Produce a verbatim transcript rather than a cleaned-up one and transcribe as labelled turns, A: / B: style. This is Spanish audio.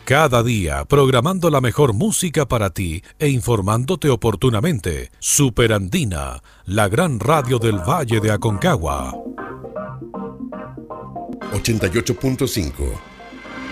A: Cada día programando la mejor música para ti e informándote oportunamente. Superandina, la gran radio del Valle de Aconcagua.
B: ochenta y ocho punto cinco